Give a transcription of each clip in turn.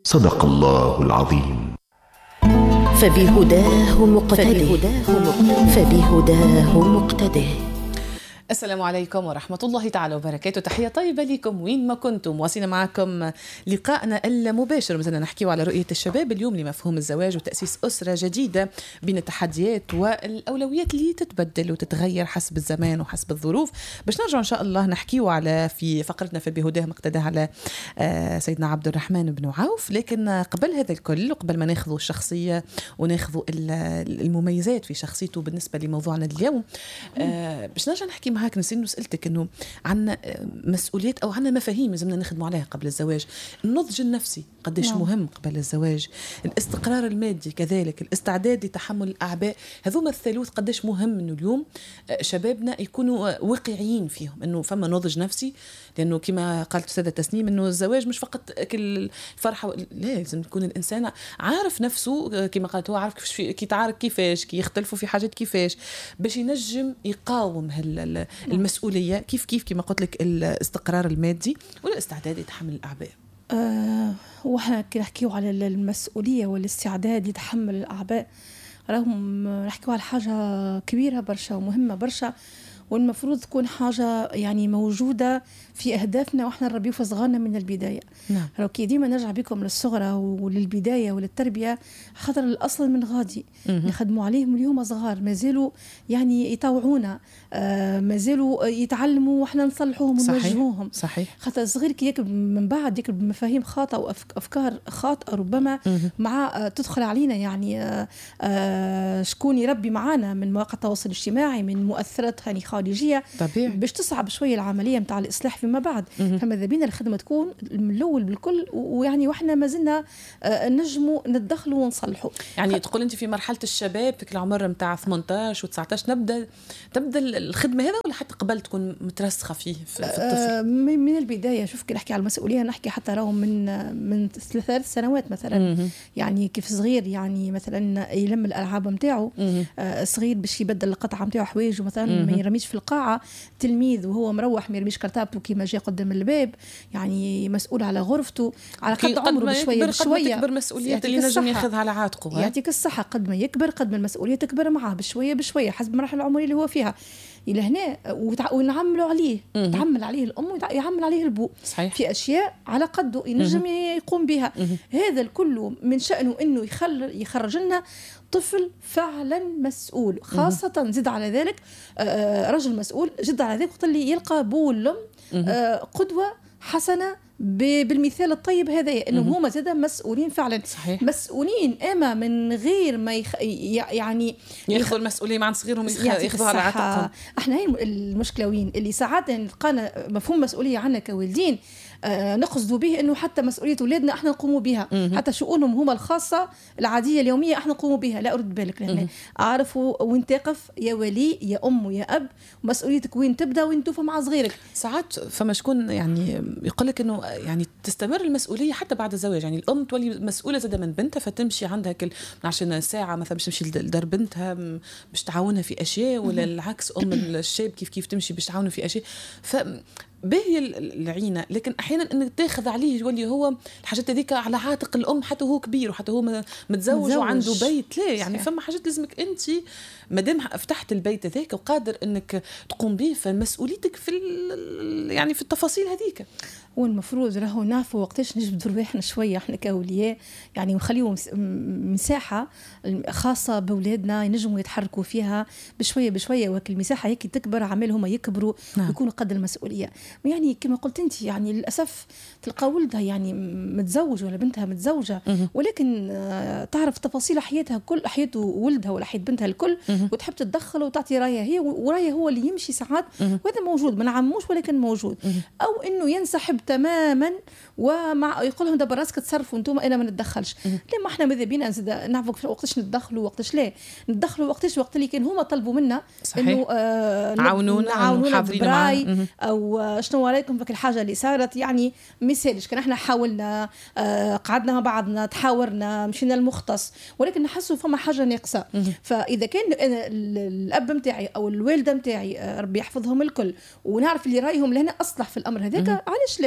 صدق الله العظيم. فبهداه مقتده. السلام عليكم ورحمة الله تعالى وبركاته. تحية طيبة لكم وين ما كنتم. واصلين معكم لقاءنا المباشر، مثلا نحكيه على رؤية الشباب اليوم لمفهوم الزواج وتأسيس أسرة جديدة بين التحديات والأولويات اللي تتبدل وتتغير حسب الزمان وحسب الظروف. باش نرجع إن شاء الله نحكيه على في فقرتنا في بهداه مقتده على سيدنا عبد الرحمن بن عوف. لكن قبل هذا الكل، قبل ما ناخذوا الشخصية وناخذوا المميزات في شخصيته بالنسبة لموضوعنا اليوم، باش نرجع نحكي معاك. نسيت سألتك إنه عنا مسؤوليات أو عنا مفاهيم لازمنا نخدموا عليها قبل الزواج. النضج النفسي قديش مهم قبل الزواج، الاستقرار المادي كذلك، الاستعداد لتحمل الأعباء. هذوما الثالوث قديش مهم إنه اليوم شبابنا يكونوا واقعيين فيهم، إنه فما نضج نفسي. لأنه كما قالت أستاذة تسنيم إنه الزواج مش فقط كل فرحة، لا، لازم يكون الإنسان عارف نفسه كما قالت، هو عارف كي تعارك كيفاش، كي يختلفوا في حاجات كيفاش، باش ينجم يقاوم المسؤولية كيف كما قلت لك، الاستقرار المادي والاستعداد يتحمل الأعباء. وإحنا نحكيو على المسؤولية والاستعداد لتحمل الأعباء، راهم نحكيو على حاجة كبيرة برشا ومهمة برشا، والمفروض تكون حاجة يعني موجودة في أهدافنا وإحنا نربيه في صغارنا من البداية. نعم. لو كي ديما نرجع بكم للصغرى وللبداية وللتربية، خاطر الأصل من غادي نخدموا عليهم اليوم صغار، ما زالوا يعني يطوعونا، ما زالوا يتعلموا وإحنا نصلحوهم ونوجهوهم. صحيح. خاطر الصغير كي يكبر من بعد يكبر بمفاهيم خاطئة وأفكار خاطئة ربما مع تدخل علينا يعني شكون يربي معانا من مواقع التواصل الاجتماعي، من مؤثرات يعني خارجية طبيعي. باش تصعب شوية العملية متاع الإصلاح فيما بعد. فماذا بينا الخدمة تكون من الأول بالكل، ويعني وإحنا ما زلنا نجموا ندخلوا ونصلحوا. يعني تقول أنت في مرحلة الشباب في العمر متاع 18 و19 تبدأ الخدمة هذا، ولا حتى قبل تكون مترسخة فيه في الطفل؟ من البداية. شوف كي نحكي على المسؤولية نحكي حتى راهم من 3 سنوات مثلا. يعني كيف صغير يعني مثلا يلم الألعاب متاعه، صغير باش يبدل القطعة متاعه حوايجه مثلا، ما يرميش في القاعة. تلميذ وهو مروح ما يرميش كرتابته كيما جاء قدام الباب، يعني مسؤول على غرفته على قد عمره بشوية بشوية. تكبر مسؤوليات اللي نجم ياخذها على عاتقه. يعطيك الصحة، قد ما يكبر قد ما المسؤولية تكبر معه بشوية بشوية حسب المرحلة العمرية اللي هو فيها. إلى هنا ونعملوا عليه، تعمل عليه الأم ويعمل عليه البو. صحيح. في أشياء على قده ينجم يقوم بها. هذا الكل من شأنه إنه يخرج لنا طفل فعلا مسؤول، خاصة زد على ذلك رجل مسؤول، زد على ذلك وقت اللي يلقى بو والأم قدوة حسنة بالمثال الطيب هذا، انه هما زاده مسؤولين فعلا. صحيح. مسؤولين اما من غير ما يعني ياخذوا المسؤوليه مع صغيرهم، ياخذوها على عاتقهم. احنا هي المشكله وين اللي ساعات نلقانا مفهوم مسؤوليه عنا كوالدين نقصدوا به انه حتى مسؤوليه اولادنا احنا نقوموا بها، حتى شؤونهم هما الخاصه العاديه اليوميه احنا نقوموا بها. لا، ارد بالك لهنا، اعرفوا وين تقف يا ولي يا ام ويا اب، مسؤوليتك وين تبدا وين توفى مع صغيرك. ساعات فما شكون يعني يقول لك انه يعني تستمر المسؤوليه حتى بعد الزواج. يعني الام تولي مسؤوله زاده من بنتها، فتمشي عندها عشان ساعه مثلا باش تمشي لدار بنتها باش تعاونها في اشياء، ولا العكس ام الشاب كيف تمشي باش تعاونه في اشياء. باهي العينة، لكن أحيانا أنك تاخذ عليه يولي هو الحاجات هذيك على عاتق الأم، حتى هو كبير وحتى هو متزوج وعنده بيت. لا، يعني فما حاجات لازمك أنت مادام فتحت البيت هذاك وقادر أنك تقوم به، فمسؤوليتك يعني في التفاصيل هذيك. والمفروض راهو نعرفوا وقتاش نجبدوا رواحنا شويه احنا كاولياء، يعني نخليهم مساحه خاصه باولادنا ينجموا يتحركوا فيها بشويه بشويه، وكل المساحه هيك تكبر عملهم يكبروا ويكونوا قد المسؤوليه. يعني كما قلت انت، يعني للاسف تلقى ولدها يعني متزوج ولا بنتها متزوجه، ولكن تعرف تفاصيل حياتها كل حياته ولدها ولا حياه بنتها الكل، وتحب تتدخل وتعطي رايها هي، ورايها هو اللي يمشي ساعات، وهذا موجود ما نعموش ولكن موجود. او انه ينسحب تماما ومع يقول لهم دابا راسك تصرفوا انتم، انا ما نتدخلش. لما احنا ماذا بينا نعرفوا وقتاش ندخلوا وقتاش لا ندخلوا، وقت اللي كان هما طلبوا منا انه نعاونونا براي او شنو رايكم في الحاجه اللي صارت. يعني مثالش كان احنا حاولنا قعدنا مع بعضنا تحاورنا مشينا المختص، ولكن نحسوا فما حاجه ناقصه. فاذا كان الاب متاعي او الوالده متاعي ربي يحفظهم الكل ونعرف اللي رايهم لهنا اصلح في الامر هذاك، علاش لا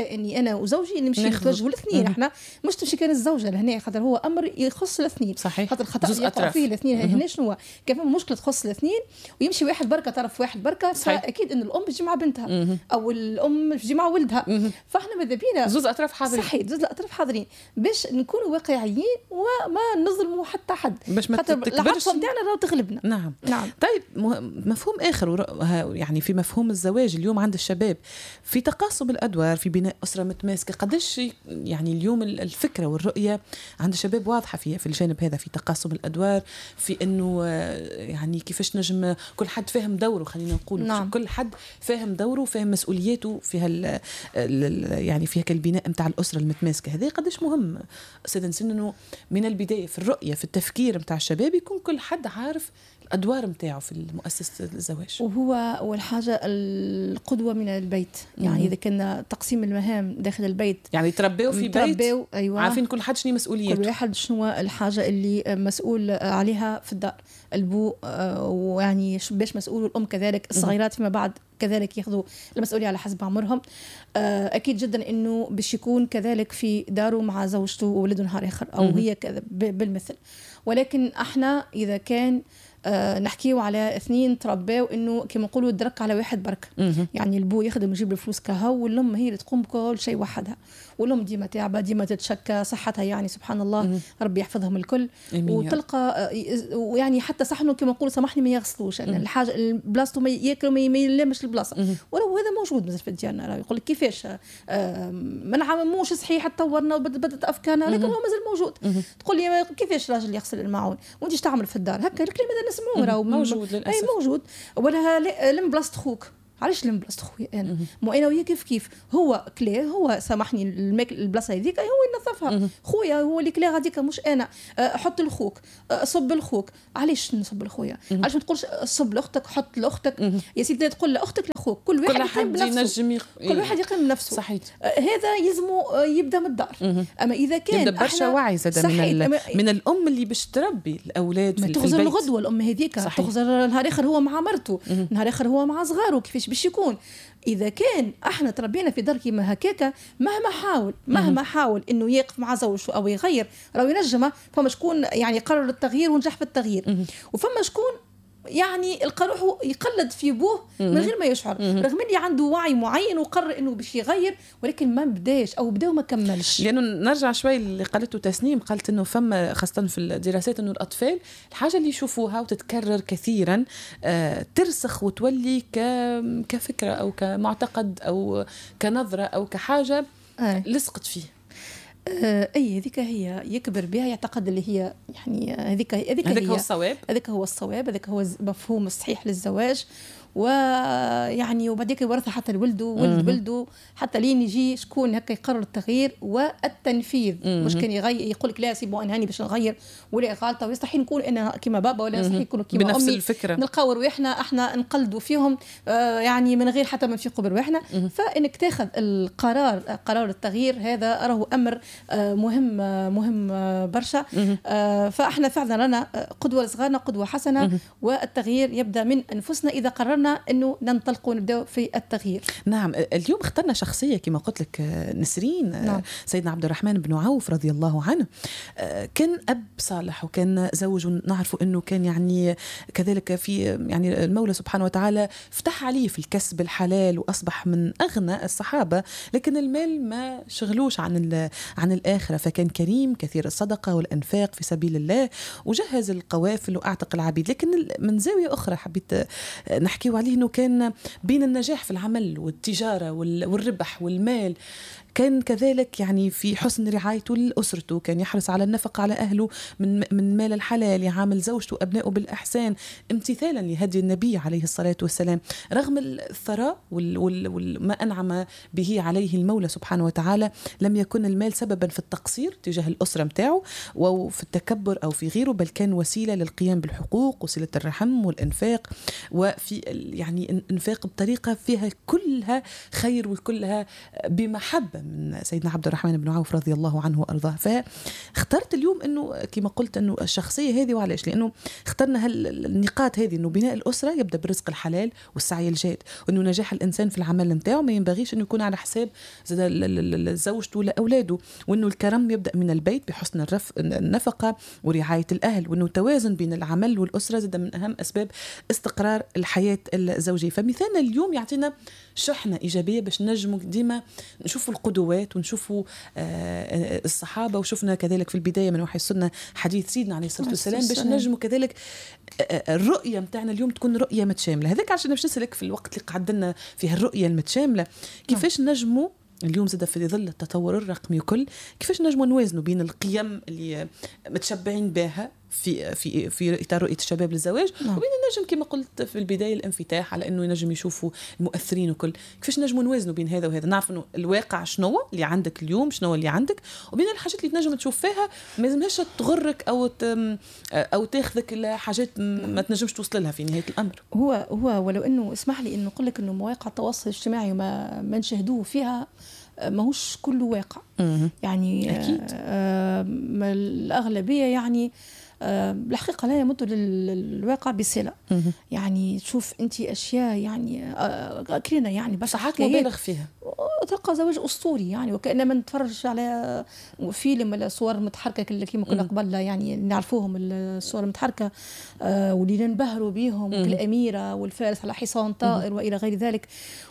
أولى إني أنا وزوجي نمشي نتوجهوا الاثنين. إحنا مش تمشي كان الزوجة لهنا، خاطر هو أمر يخص الاثنين. صحيح. خاطر الخطأ يقع فيه الاثنين. هنا شنو كيف مشكلة تخص الاثنين ويمشي واحد بركة طرف واحد بركة، فأكيد إن الأم بتجي مع بنتها أو الأم بتجي مع ولدها. فإحنا ماذا بينا زوز أطراف حاضرين. صحيح، زوز الأطراف حاضرين باش نكونوا واقعيين وما نظلموا حتى حد، خاطر العاطفة نتاعنا راهو تغلبنا. نعم. نعم. طيب مفهوم آخر يعني في مفهوم الزواج اليوم عند الشباب في تقاسم الأدوار، في بناء أسرة متماسكة، قديش يعني اليوم الفكرة والرؤية عند الشباب واضحة فيها في الجانب هذا، في تقاسم الأدوار، في إنه يعني كيفاش نجم كل حد فاهم دوره، خلينا نقول. نعم. كل حد فاهم دوره، فاهم مسؤولياته في يعني في هيك البناء متاع الأسرة المتماسكة. هذا قديش مهم سيدنا إنه من البداية في الرؤية في التفكير متاع الشباب يكون كل حد عارف الأدوار متاعه في مؤسسة الزواج. وهو أول حاجة القدوة من البيت. يعني إذا كان تقسيم المهام داخل البيت، يعني تربيوا في بيت، أيوة، عارفين كل حد شنو مسؤوليته، كل واحد شنو الحاجة اللي مسؤول عليها في الدار. البو ويعني باش مسؤول، الأم كذلك، الصغيرات فيما بعد كذلك ياخذوا المسؤولية على حسب عمرهم. أكيد جدا إنه باش يكون كذلك في داره مع زوجته وولده نهار آخر أو هي كذا بالمثل. ولكن احنا إذا كان نحكيو على اثنين تربوا انه كما نقولوا درك على واحد برك، يعني البو يخدم يجيب الفلوس كهو، والام هي اللي تقوم بكل شيء وحدها، والام ديما تعبه، ديما تتشكى صحتها، يعني سبحان الله ربي يحفظهم الكل. وتلقى يعني حتى صحنه كما نقولوا سامحني ما يغسلوش، يعني الحاجه بلاصته ما ياكلوا ما يلمش البلاصه، ولو هذا موجود مثلا في ديالنا. راه يقول لك كيفاش ما نعمموش صحيح طورنا وبدت افكارنا، لكن هو مازال موجود. تقول لي كيفاش راجل يغسل الماعون وانت تعمل في الدار هكا؟ الكلمه هذا نسمعوه راهو موجود للاسف. اي موجود. ولا لم بلاصه خوك، علاش لم بلاصه خويا انا؟ مو انا وياه كيف هو كلاه، هو سامحني البلاصه هذيك هو ينظفها، خويا هو اللي كلاه هذيك مش انا. حط لخوك، صب لخوك، علاش نصب لخويا؟ علاش ما تقولش صب لاختك، حط لاختك يا سيدي، تقول لاختك لاخوك، كل واحد يقيم بنفسه، كل واحد يقيم بنفسه. صحيح. هذا يلزمو يبدا من الدار. اما اذا كان يبدا برشا وعي زاد من الام اللي باش تربي الاولاد في البيت. تغزر الغدوه الام هذيك، تغزر نهار اخر هو مع مرته، نهار اخر هو مع صغاره، كيفاش باش يكون؟ إذا كان احنا تربينا في دار كيما هكاكا، مهما حاول إنه يقف مع زوجته أو يغير راهو ينجمه. فما شكون يعني يقرر التغيير ونجح في التغيير، وفما شكون يعني القى روحه يقلد في بوه من غير ما يشعر، رغم اللي عنده وعي معين وقرر انه باش يغير، ولكن ما بداش او بدا وما كملش. لانه نرجع شوي اللي قالته تسنيم، قالت انه فما خاصه في الدراسات انه الاطفال الحاجه اللي يشوفوها وتتكرر كثيرا ترسخ وتولي كفكره او كمعتقد او كنظره او كحاجه لصقت فيه. اي هذيك هي يكبر بها، يعتقد اللي هي يعني هذيك هو الصواب، هذاك هو الصواب، هذاك هو المفهوم الصحيح للزواج. ويعني وبعديك يورثها حتى الولد ولده حتى لين يجي شكون هكا يقرر التغيير والتنفيذ. مش كان يقول لك لا سيبوا انا هاني باش نغير ولا غلطه، ويستحيل نكون انا كما بابا ولا يستحيل نكون كما بنفس امي الفكره، نلقاو رواحنا احنا نقلدوا فيهم يعني من غير حتى ما نفيقوا برواحنا. فانك تاخذ قرار التغيير هذا راهو امر مهم برشا. فاحنا فعلا رانا قدوه لصغارنا، قدوه حسنه، والتغيير يبدا من انفسنا اذا قررنا انه ننطلق ونبداو في التغيير. نعم. اليوم اخترنا شخصيه كما قلت لك نسرين. نعم. سيدنا عبد الرحمن بن عوف رضي الله عنه كان اب صالح وكان زوج، نعرف انه كان يعني كذلك في يعني المولى سبحانه وتعالى فتح عليه في الكسب الحلال واصبح من اغنى الصحابه، لكن المال ما شغلوش عن الاخره، فكان كريم كثير الصدقه والانفاق في سبيل الله وجهز القوافل واعتق العبيد. لكن من زاويه اخرى حبيت نحكي عليه انه كان بين النجاح في العمل والتجاره والربح والمال كان كذلك يعني في حسن رعايته لأسرته، كان يحرص على النفقة على أهله من مال الحلال، يعامل زوجته وأبنائه بالإحسان امتثالا لهدي النبي عليه الصلاة والسلام، رغم الثراء وما أنعم به عليه المولى سبحانه وتعالى. لم يكن المال سببا في التقصير تجاه الأسرة متاعه وفي التكبر أو في غيره، بل كان وسيلة للقيام بالحقوق وصلة الرحم والإنفاق، وفي يعني إنفاق بطريقة فيها كلها خير وكلها بمحبة من سيدنا عبد الرحمن بن عوف رضي الله عنه وأرضاه. فاخترت اليوم أنه كما قلت أنه الشخصية هذه، وعلاش؟ لأنه اخترنا النقاط هذه، أنه بناء الأسرة يبدأ بالرزق الحلال والسعي الجاد، وأنه نجاح الإنسان في العمل متاعه ما ينبغيش أنه يكون على حساب زوجته ولا أولاده، وأنه الكرم يبدأ من البيت بحسن النفقة ورعاية الأهل، وأنه توازن بين العمل والأسرة زاد من أهم أسباب استقرار الحياة الزوجية. فمثالنا اليوم يعطينا شحنة إيجابية باش نجموا ديما نشوفوا القدوات ونشوفوا الصحابة، وشفنا كذلك في البداية من وحي السنة حديث سيدنا عليه الصلاة والسلام باش نجموا كذلك الرؤية متاعنا اليوم تكون رؤية متشاملة. هذاك عشان باش نسألك في الوقت اللي قعدنا فيه الرؤية المتشاملة، كيفاش نجموا اليوم زاد في ظل التطور الرقمي وكل، كيفاش نجموا نوازنوا بين القيم اللي متشبعين بها في إطار رؤية الشباب للزواج، وبين النجم كما قلت في البداية الانفتاح على أنه ينجم يشوفوا المؤثرين وكل. كيفاش نجموا نوازنوا بين هذا وهذا؟ نعرف أنه الواقع شنو اللي عندك اليوم، شنو اللي عندك، وبين الحاجات اللي تنجم تشوف فيها ما لازمهاش تغرك أو تاخذك لحاجات ما تنجمش توصل لها في نهاية الأمر. هو ولو أنه اسمح لي أنه نقول لك أنه مواقع التواصل الاجتماعي وما نشاهدوه فيها ماهوش كله واقع. يعني أكيد. الأغلبية يعني الحقيقة لا يمت للواقع بصلة. يعني تشوف أنت أشياء يعني كلنا يعني بس ساعات مبالغ فيها، تلقى زواج أسطوري يعني وكأنما نتفرج على فيلم ولا صور متحركة كما كنا قبل يعني نعرفوهم الصور المتحركة واللي ننبهروا بيهم كالأميرة والفارس على حصان طائر وإلى غير ذلك.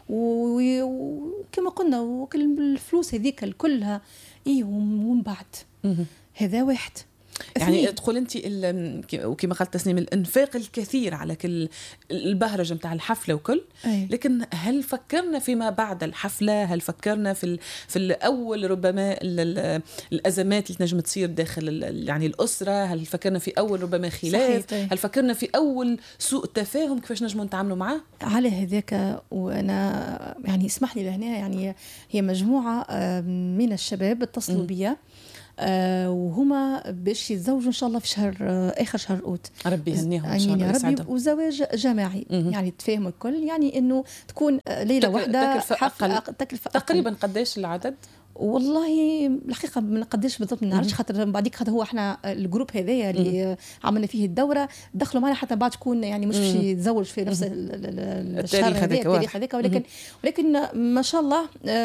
وكما قلنا وكل الفلوس هذيك كلها ومن بعد هذا واحد. يعني تقول أنت وكما قالت تسنيم الانفاق الكثير على كل البهرجة متاع الحفلة وكل، لكن هل فكرنا فيما بعد الحفلة؟ هل فكرنا في الأول ربما الأزمات اللي تنجم تصير داخل يعني الأسرة؟ هل فكرنا في أول ربما خلاف؟ هل فكرنا في أول سوء تفاهم كيفاش نجموا نتعاملوا معه؟ على هذاك وأنا يعني اسمح لي لهنا يعني هي مجموعة من الشباب اتصلوا بي وهما باش يتزوجوا ان شاء الله في شهر اخر شهر اوت. ربي يهنيهم ان شاء الله ربي. وزواج جماعي يعني تفاهموا الكل، يعني انه تكون ليله واحده تكلفه تقريبا قداش العدد؟ والله الحقيقه ما نقدرش بالضبط، ما نعرفش خاطر بعديك خاطر هو احنا الجروب هذايا اللي عملنا فيه الدوره دخلوا معنا حتى بعد تكون يعني مش باش يتزوج في نفس التاريخ هذاك، ولكن ما شاء الله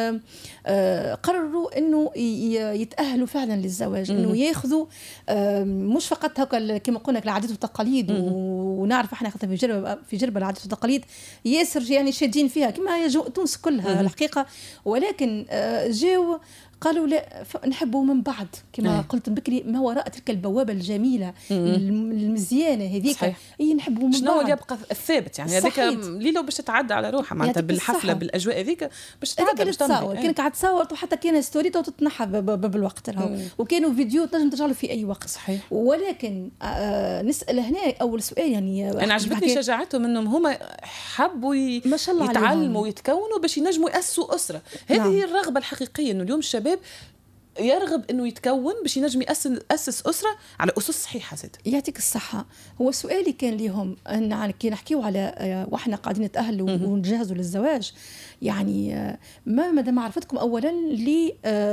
قرروا انه يتاهلوا فعلا للزواج، انه ياخذوا مش فقط هكا كما قلنا العادات والتقاليد ونعرف احنا خاطر في جربه العادات والتقاليد ياسر يعني شادين فيها كما تونس كلها الحقيقه، ولكن جاو قالوا لا نحبوا من بعد كما قلت بكري ما وراء تلك البوابة الجميلة المزيانة هذيك اي نحبوا من بعد. شنو اللي يبقى الثابت يعني هذيك ليلة باش تتعدى على روحها معناتها بالحفلة بالأجواء هذيك باش تتعدى باش تصور كانك قاعد تصور وحتى كان ستوري تتنحى بالوقت راهو وكانوا فيديو تنجم ترجع في أي وقت. صحيح. ولكن نسأل هنا أول سؤال يعني أنا عجبتني شجاعتهم إنهم هما حبوا يتعلموا ويتكونوا باش ينجموا يأسسوا أسرة. هذه هي الرغبة الحقيقية، إنه اليوم الشباب يرغب انه يتكون باش ينجم ياسس اسره على اسس صحيحه. زاد يعطيك الصحه. هو سؤالي كان لهم ان كي نحكيو على واحنا قاعدين نتاهلوا ونجهزوا للزواج، يعني ما مدى معرفتكم اولا لي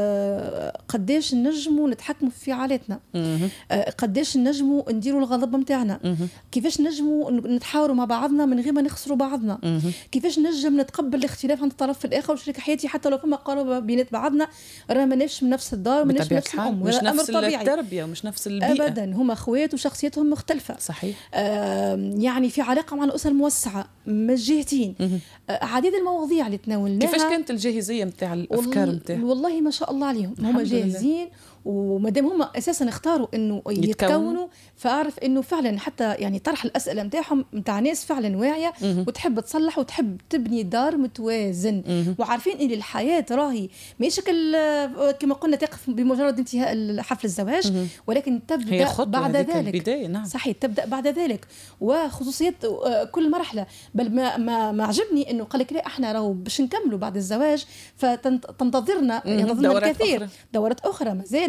قداش نجموا نتحكموا في عائلتنا، قداش نجموا نديروا الغضب نتاعنا، كيفاش نجموا نتحاوروا مع بعضنا من غير ما نخسروا بعضنا، كيفاش نجم نتقبل الاختلاف عند الطرف الاخر وشريك حياتي حتى لو فما قرابه بينات بعضنا راه ماناش من نفس الدار وماناش نفس الام مش نفس التربيه ومش نفس البيئه ابدا، هما اخوات وشخصيتهم مختلفه. صحيح. يعني في علاقه مع الاسره الموسعه من الجهتين، عديد المواضيع اللي تناولناها. كيفاش كانت الجاهزيه نتاع الافكار نتاعهم؟ والله ما شاء الله عليهم هما جاهزين، ومادام هما اساسا اختاروا انه يتكونوا فاعرف انه فعلا حتى يعني طرح الاسئله نتاعهم نتاع ناس فعلا واعيه وتحب تصلح وتحب تبني دار متوازن، وعارفين ان الحياه راهي ماشي كما قلنا تقف بمجرد انتهاء حفل الزواج، ولكن تبدا بعد ذلك. نعم. صحيح، تبدا بعد ذلك وخصوصيات كل مرحله. بل ما عجبني انه قال لك لا احنا راهو باش نكملوا بعد الزواج فتنتظرنا الكثير دورات اخرى مازال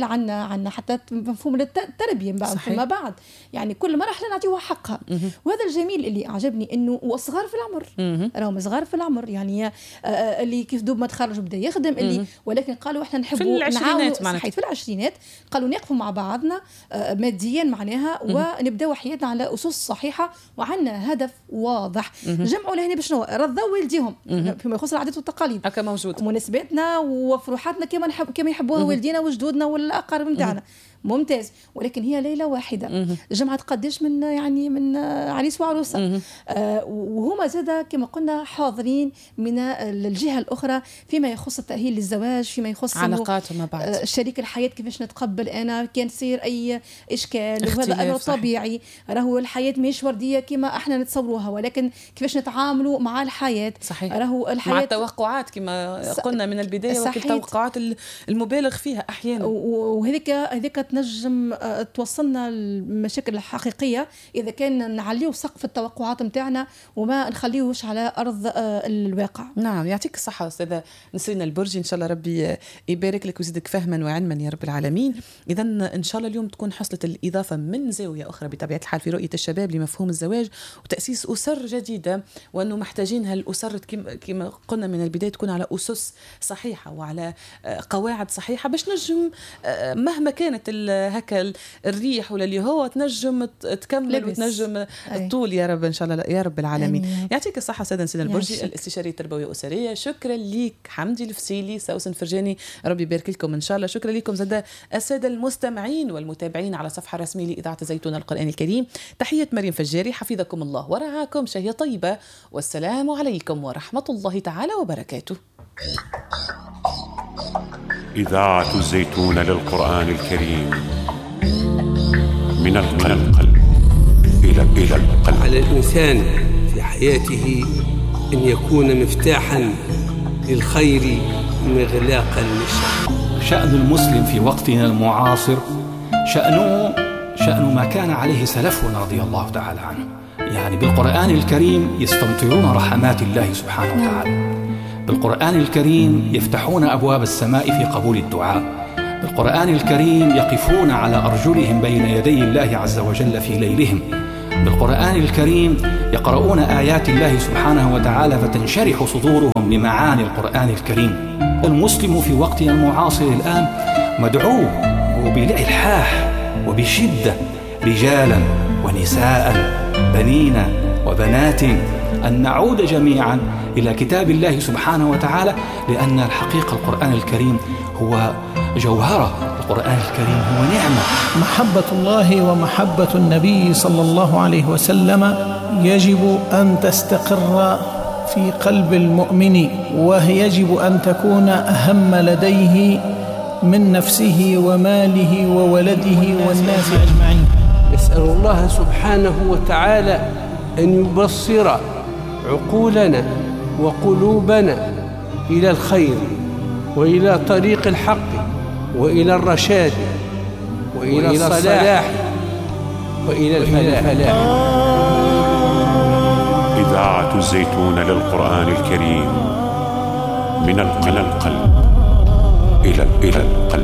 الرجال، عنا حتى مفهوم التربيه فيما بعد، يعني كل مرحله نعطيوها حقها. وهذا الجميل اللي اعجبني انه وصغار في العمر، راهم صغار في العمر، يعني اللي كيف دوب ما تخرج بدا يخدم، اللي ولكن قالوا احنا نحبوا نعاونوا في العشرينات، قالوا نقفوا مع بعضنا ماديا معناها ونبداو حياتنا على اسس صحيحه وعندنا هدف واضح. جمعوا لهنا بشنو رضوا والديهم فيما يخص العادات والتقاليد، هكا موجود مناسباتنا وفروحاتنا كما يحبوها والدينا وجدودنا والاقارب نتاعنا. ممتاز. ولكن هي ليله واحده جمعت قداش من يعني من عريس وعروسه، وهما زادا كما قلنا حاضرين من الجهه الاخرى فيما يخص التاهيل للزواج، فيما يخص علاقاتهم مع بعض، شريك الحياه كيفاش نتقبل انا كان تصير اي اشكال، وهذا امر طبيعي. راهو الحياه مش ورديه كما احنا نتصوروها، ولكن كيفاش نتعاملوا مع الحياه. صحيح. راهو الحياه مع التوقعات كما قلنا من البدايه، والتوقعات المبالغ فيها احيانا، وهذيك تنجم توصلنا المشاكل الحقيقيه اذا كان نعليو سقف التوقعات نتاعنا وما نخليوش على ارض الواقع. نعم، يعطيك الصحه استاذه نسرين البرجي، ان شاء الله ربي يبارك لك ويزيدك فهما وعلما يا رب العالمين. اذا ان شاء الله اليوم تكون حصلت الاضافه من زاويه اخرى بطبيعه الحال في رؤيه الشباب لمفهوم الزواج وتاسيس اسر جديده، وانه محتاجين هالاسر كما قلنا من البدايه تكون على اسس صحيحه وعلى قواعد صحيحه، باش نجم مهما كانت هكا الريح ولا اللي هو تنجم تكمل وتنجم الطول يا رب ان شاء الله يا رب العالمين. يعطيك الصحه سيدنا نسرين البرجي، الاستشاري التربوي الاسريه. شكرا ليك حمدي الفسيلي، سوسن فرجاني، ربي يبارك لكم ان شاء الله. شكرا لكم زاد الساده المستمعين والمتابعين على صفحه رسميه لاذاعه الزيتون القرآن الكريم. تحيه مريم فجاري، حفظكم الله ورعاكم، شهيه طيبه، والسلام عليكم ورحمه الله تعالى وبركاته. إذاعة الزيتون للقرآن الكريم، من القلب إلى القلب. على الإنسان في حياته أن يكون مفتاحا للخير مغلاقا للشر. شأن المسلم في وقتنا المعاصر شأن ما كان عليه سلفنا رضي الله تعالى عنه، يعني بالقرآن الكريم يستمطرون رحمات الله سبحانه وتعالى، بالقرآن الكريم يفتحون أبواب السماء في قبول الدعاء، بالقرآن الكريم يقفون على أرجلهم بين يدي الله عز وجل في ليلهم، بالقرآن الكريم يقرؤون آيات الله سبحانه وتعالى فتنشرح صدورهم لمعاني القرآن الكريم. المسلم في وقتنا المعاصر الآن مدعو وبالإلحاح وبشدة، رجالا ونساء، بنين وبنات، أن نعود جميعا إلى كتاب الله سبحانه وتعالى، لأن الحقيقة القرآن الكريم هو جوهرة، القرآن الكريم هو نعمة. محبة الله ومحبة النبي صلى الله عليه وسلم يجب أن تستقر في قلب المؤمن، ويجب أن تكون أهم لديه من نفسه وماله وولده والناس أجمعين. نسأل الله سبحانه وتعالى أن يبصر عقولنا وقلوبنا إلى الخير وإلى طريق الحق وإلى الرشاد وإلى الصلاح وإلى الفلاح. إذاعة الزيتون للقرآن الكريم، من القلب إلى القلب.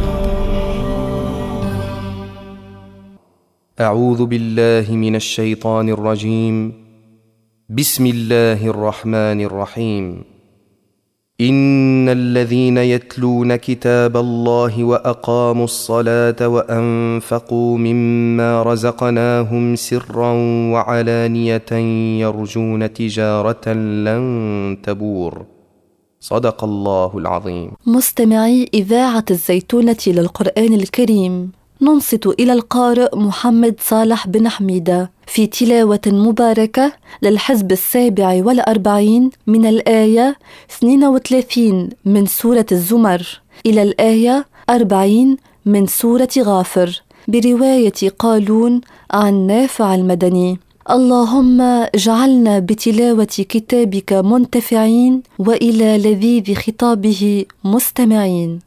أعوذ بالله من الشيطان الرجيم. بسم الله الرحمن الرحيم. إن الذين يتلون كتاب الله وأقاموا الصلاة وأنفقوا مما رزقناهم سرا وعلانية يرجون تجارة لن تبور. صدق الله العظيم. مستمعي إذاعة الزيتونة للقرآن الكريم، ننصت إلى القارئ محمد صالح بن حميدة في تلاوة مباركة للحزب 47 من الآية 32 من سورة الزمر إلى الآية 40 من سورة غافر، برواية قالون عن نافع المدني. اللهم اجعلنا بتلاوة كتابك منتفعين وإلى لذيذ خطابه مستمعين.